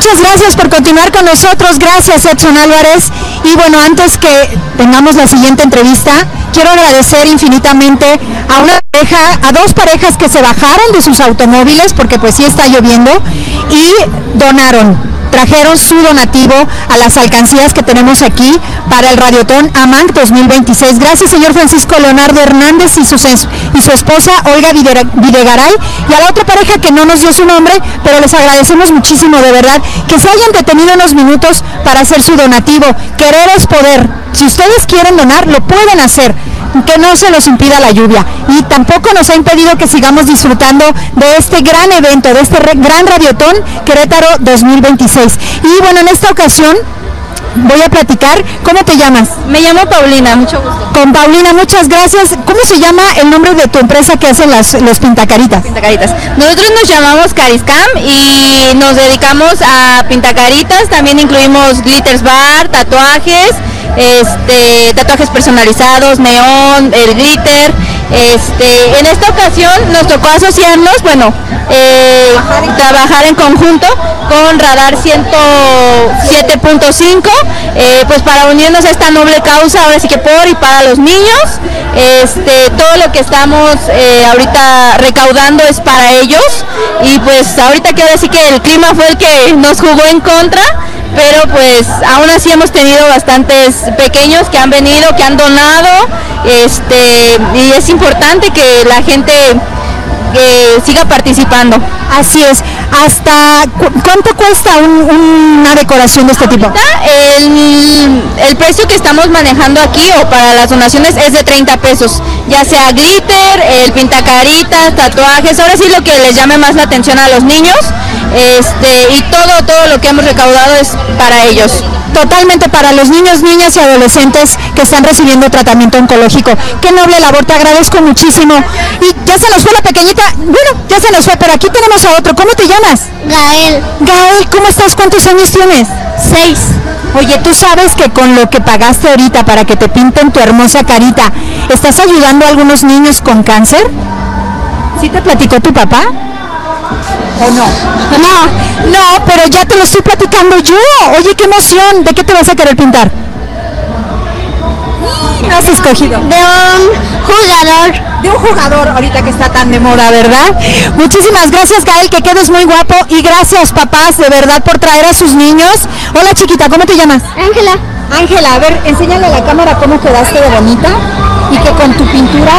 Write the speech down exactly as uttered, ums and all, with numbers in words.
Muchas gracias por continuar con nosotros, gracias Edson Álvarez. Y bueno, antes que tengamos la siguiente entrevista, quiero agradecer infinitamente a una pareja, a dos parejas que se bajaron de sus automóviles, porque pues sí está lloviendo, y donaron. Trajeron su donativo a las alcancías que tenemos aquí para el Radiotón AMANC dos mil veintiséis. Gracias, señor Francisco Leonardo Hernández y su, y su esposa Olga Videgaray, y a la otra pareja que no nos dio su nombre, pero les agradecemos muchísimo, de verdad, que se hayan detenido unos minutos para hacer su donativo. Querer es poder. Si ustedes quieren donar, lo pueden hacer, que no se los impida la lluvia, y tampoco nos ha impedido que sigamos disfrutando de este gran evento, de este gran Radiotón Querétaro dos mil veintiséis. Y bueno, en esta ocasión voy a platicar. ¿Cómo te llamas? Me llamo Paulina, mucho gusto. Con Paulina, muchas gracias. ¿Cómo se llama el nombre de tu empresa que hacen las, los pintacaritas? Pintacaritas. Nosotros nos llamamos Cariscam y nos dedicamos a pintacaritas. También incluimos glitters bar, tatuajes, este, tatuajes personalizados, neón, el glitter. Este, en esta ocasión nos tocó asociarnos, bueno, eh, trabajar en conjunto con Radar ciento siete punto cinco, eh, pues para unirnos a esta noble causa, ahora sí que por y para los niños. Este, todo lo que estamos eh, ahorita recaudando es para ellos, y pues ahorita que ahora sí que el clima fue el que nos jugó en contra, pero pues aún así hemos tenido bastantes pequeños que han venido, que han donado, este, y es importante que la gente que siga participando. Así es. ¿Hasta cu cuánto cuesta un, una decoración de este tipo? El, el precio que estamos manejando aquí o para las donaciones es de treinta pesos, ya sea glitter, el pintacaritas, tatuajes, ahora sí lo que les llame más la atención a los niños, este, y todo, todo lo que hemos recaudado es para ellos. Totalmente para los niños, niñas y adolescentes que están recibiendo tratamiento oncológico. Qué noble labor, te agradezco muchísimo. Y ya se nos fue la pequeñita, bueno, ya se nos fue, pero aquí tenemos a otro. ¿Cómo te llamas? Gael. Gael, ¿cómo estás? ¿Cuántos años tienes? Seis. Oye, ¿tú sabes que con lo que pagaste ahorita para que te pinten tu hermosa carita, estás ayudando a algunos niños con cáncer? ¿Sí te platicó tu papá? ¿O no? No, no, pero ya te lo estoy platicando yo. Oye, qué emoción. ¿De qué te vas a querer pintar? ¿Qué has escogido? De un jugador. De un jugador, ahorita que está tan de moda, ¿verdad? Muchísimas gracias, Gael, que quedes muy guapo. Y gracias, papás, de verdad, por traer a sus niños. Hola, chiquita, ¿cómo te llamas? Ángela. Ángela, a ver, enséñale a la cámara cómo quedaste de bonita y que con tu pintura